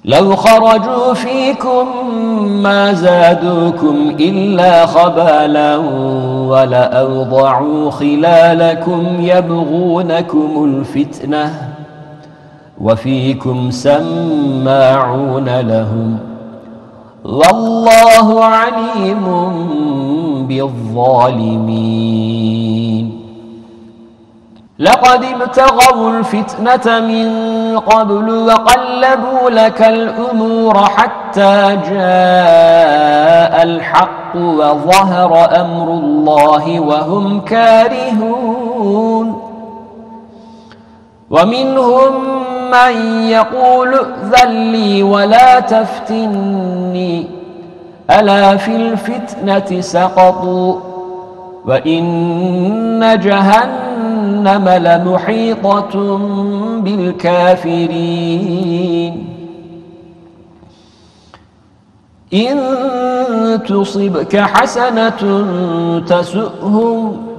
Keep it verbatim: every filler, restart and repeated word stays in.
لو خرجوا فيكم ما زادوكم إلا خبالا ولأوضعوا خلالكم يبغونكم الفتنة وفيكم سماعون لهم والله عليم بالظالمين. لقد ابتغوا الفتنة من قبل وقلبوا لك الأمور حتى جاء الحق وظهر أمر الله وهم كارهون. ومنهم من يقول ائذن لي ولا تفتني ألا في الفتنة سقطوا وإن جهنم لمحيطة بالكافرين. إن تصبك حسنة تسؤهم